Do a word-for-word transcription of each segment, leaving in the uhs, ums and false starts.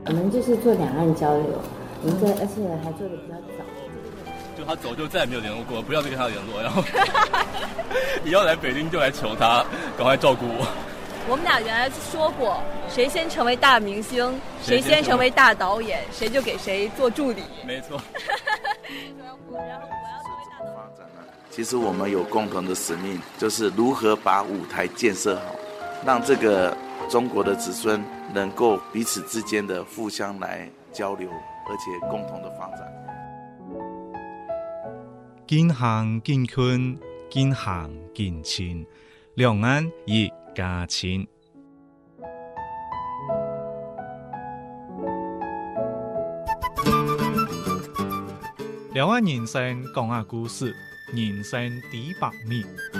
我们就是做两岸交流，我们在而且还做的比较早。 就他走就再也没有联络过，不要再跟他联络，然后以后来北京就来求他赶快照顾我。 我们俩原来说过，谁先成为大明星，谁先成为大导演，谁就给谁做助理。 没错。 其实我们有共同的使命，就是如何把舞台建设好，让这个中国的子孙能够彼此之间的互相来交流，而且共同的发展。 近乡近村，近乡近亲，两岸一家亲。两岸人生讲下故事，人生第百米。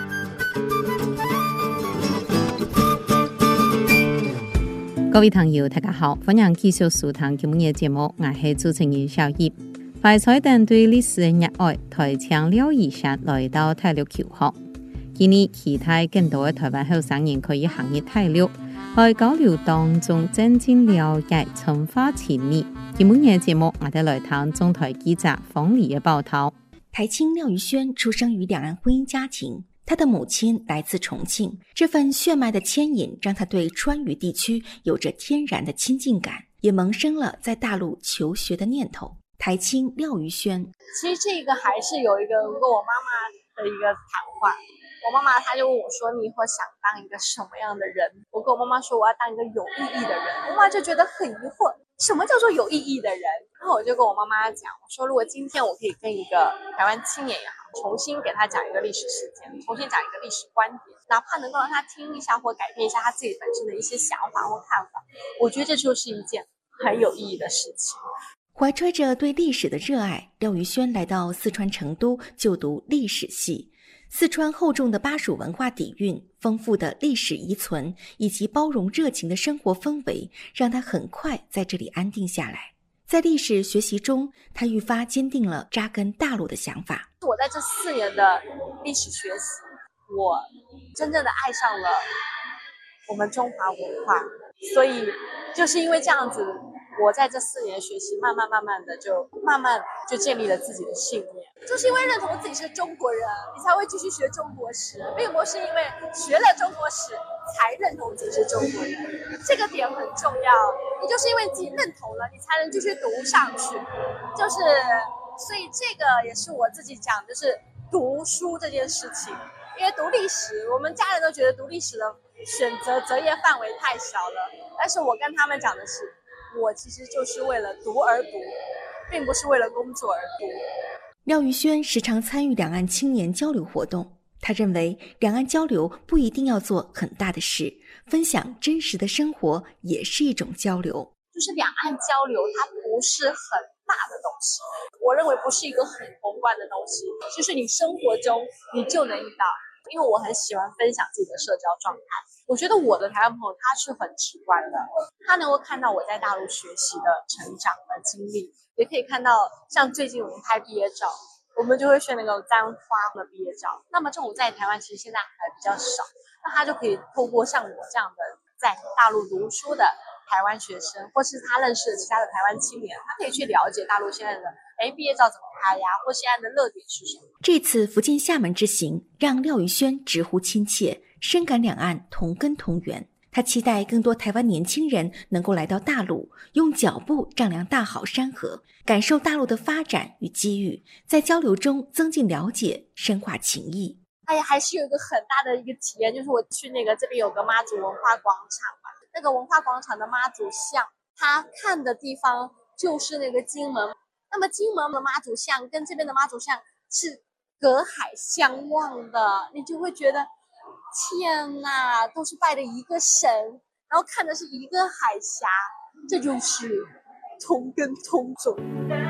各位朋友大家好，歡迎繼續收聽今日嘅節目，我係主持人小葉。快彩蛋對歷史嘅熱愛，台青廖以瑄來到大陸求學。今年期待更多嘅台灣後生人可以行入大陸，喺交流當中真正了解文化情誼。今日嘅節目，我哋來談中台記者馮麗嘅報道。 台青廖以瑄出生於兩岸婚姻家庭，他的母親來自重慶，這份血脈的牽引讓他對川渝地區有着天然的親近感，也萌生了在大陸求學的念頭。台青廖以瑄， 其實這個還是有一個跟我媽媽的一個談話。我媽媽她就問我說，你以後想當一個什麼樣的人？我跟我媽媽說我要當一個有意義的人。我媽就覺得很疑惑，什麼叫做有意義的人？然後我就跟我媽媽講，我說如果今天我可以跟一個台灣青年也好，重新給他講一個歷史事件，重新講一個歷史觀點，哪怕能夠讓他聽一下或改變一下他自己本身的一些想法或看法，我覺得這就是一件很有意義的事情。 懷揣着對歷史的熱愛，廖以瑄來到四川成都就讀歷史系。四川厚重的巴蜀文化底蘊、豐富的歷史遺存以及包容熱情的生活氛圍，讓他很快在這裡安定下來。在歷史學習中，他愈發堅定了扎根大陸的想法。 我在這四年的歷史學習，我真正的愛上了我們中華文化，所以就是因為這樣子，我在這四年學習，慢慢慢慢的就慢慢就建立了自己的信念。就是因為認同自己是中國人，你才會繼續學中國史，並不是因為學了中國史才認同自己是中國人。這個點很重要，你就是因為自己認同了，你才能繼續讀上去。就是所以這個也是我自己講，就是讀書這件事情。因為讀歷史，我們家人都覺得讀歷史的選擇擇業範圍太小了，但是我跟他們講的是，我其實就是為了讀而讀，並不是為了工作而讀。 廖以瑄時常參與兩岸青年交流活動，他認為兩岸交流不一定要做很大的事，分享真實的生活也是一種交流。 就是兩岸交流，它不是很大的東西，我認為不是一個很宏觀的東西，就是你生活中你就能遇到。因為我很喜歡分享自己的社交狀態，我覺得我的台灣朋友他是很直觀的，他能夠看到我在大陸學習的成長的經歷，也可以看到像最近我們拍畢業照，我們就會選那個簪花的畢業照，那麼這種在台灣其實現在還比較少，那他就可以透過像我這樣的在大陸讀書的台灣學生，或是他認識的其他的台灣青年，他可以去了解大陸現在的誒畢業照怎麼拍呀，或現在的熱點是什麼。 這次福建廈門之行，讓廖以瑄直呼親切，深感兩岸同根同源。他期待更多台灣年輕人能夠來到大陸，用腳步丈量大好山河，感受大陸的發展與機遇，在交流中增進了解，深化情誼。 哎呀，還是有一個很大的一個體驗，就是我去那個這邊有個媽祖文化廣場嘛，那個文化廣場的媽祖像，他看的地方就是那個金門。那麼金門的媽祖像跟這邊的媽祖像是隔海相望的，你就會覺得天哪，都是拜的一個神，然後看的是一個海峽，這就是同根同種。